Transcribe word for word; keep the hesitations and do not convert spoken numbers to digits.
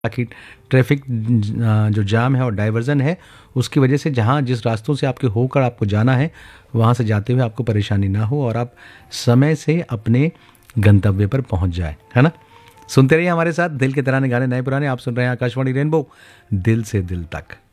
ताकि ट्रैफिक जो जाम है और डाइवर्जन है उसकी वजह से जहाँ जिस रास्तों से आपके होकर आपको जाना है वहाँ से जाते हुए आपको परेशानी ना हो और आप समय से अपने गंतव्य पर पहुँच जाए, है ना। सुनते रहिए हमारे साथ दिल के तराने गाने नए पुराने। आप सुन रहे हैं आकाशवाणी रेनबो, दिल से दिल तक।